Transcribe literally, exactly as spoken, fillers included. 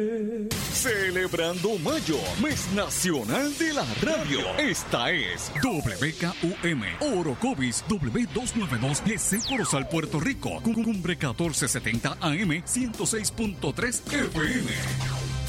Celebrando Mayo, mes nacional de la radio. Esta es W K U M, Orocovis W doscientos noventa y dos G C Corozal, Puerto Rico. Cumbre catorce setenta A M, ciento seis punto tres F M.